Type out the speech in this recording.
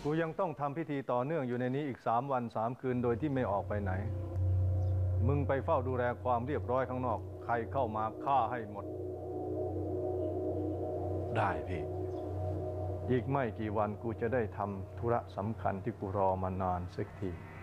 กูยังต้องทำพิธีต่อเนื่องอยู่ในนี้อีก3 วัน 3 คืนโดยที่ไม่ออกไปไหนมึงไปเฝ้าดูแลความเรียบร้อยข้างนอกใครเข้ามาฆ่าให้หมดได้พี่อีกไม่กี่วันกูจะได้ทำธุระสำคัญที่กูรอมานานสักที